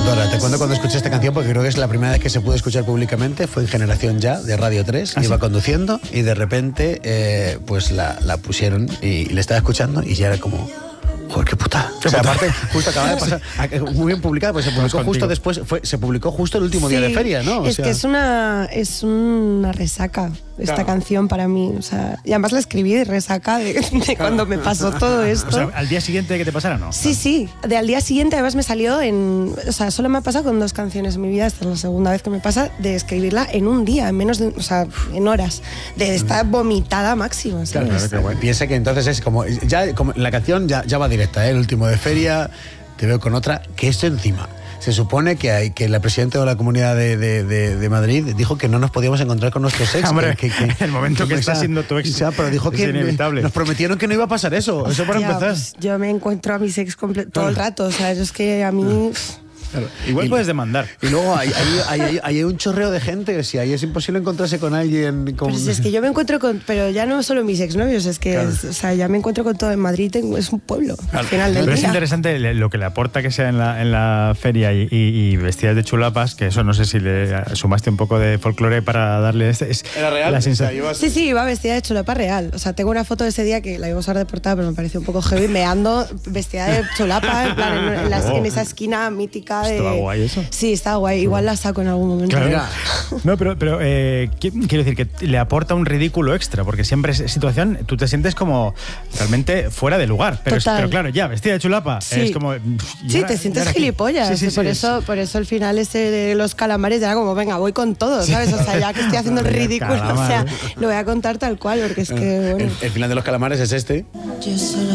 Dora, te cuento cuando escuché esta canción porque creo que es la primera vez que se pudo escuchar públicamente. Fue en Generación Ya, de Radio 3. Iba conduciendo y de repente pues la pusieron y le estaba escuchando y ya era como... Joder, qué puta. O sea, aparte, justo acaba de pasar, muy bien publicada, pues se publicó justo después, se publicó justo el último día de feria, ¿no? Es que es una resaca esta canción para mí. O sea, y además la escribí de resaca de cuando me pasó todo esto. O sea, ¿al día siguiente de que te pasara, no? Sí. Al día siguiente además me salió o sea, solo me ha pasado con 2 canciones en mi vida. Esta es la segunda vez que me pasa de escribirla en un día, en menos de, o sea, en horas. De estar vomitada máxima, ¿sabes? Claro, bueno. Piensa que entonces es como la canción ya va directa, el último de feria, te veo con otra, que esto encima. Se supone que la presidenta de la Comunidad de Madrid dijo que no nos podíamos encontrar con nuestros ex. Hombre, el momento que está siendo tu ex pero dijo que inevitable. Nos prometieron que no iba a pasar eso. Eso para empezar. Pues yo me encuentro a mis ex todo el rato. O sea, es que a mí... Claro. Igual puedes demandar. Y luego hay un chorreo de gente. Si ahí es imposible encontrarse con alguien. Pero si es que yo me encuentro con... Pero ya no solo mis exnovios, es que o sea, ya me encuentro con todo en Madrid. Es un pueblo al final del día. Pero es interesante lo que le aporta que sea en la feria y vestidas de chulapas, que eso no sé si le sumaste un poco de folclore para darle... ¿Era real? La sensación. Sí, iba vestida de chulapa real. O sea, tengo una foto de ese día que la iba a usar de portada, pero me pareció un poco heavy, meando vestida de chulapa, en plan, en esa esquina mítica. ¿Estaba guay eso? Sí, estaba guay. Igual la saco en algún momento. Claro. No, pero quiero decir que le aporta un ridículo extra, porque siempre esa situación tú te sientes como realmente fuera de lugar. Pero claro, ya, vestida de chulapa, es como... Sí, te sientes gilipollas. Sí, por eso al final ese de los calamares era como, venga, voy con todo, ¿sabes? O sea, ya que estoy haciendo el ridículo, o sea, lo voy a contar tal cual, porque es que, bueno... El final de los calamares es este.